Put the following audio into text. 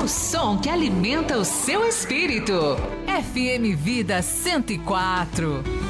O som que alimenta o seu espírito. FM Vida 104.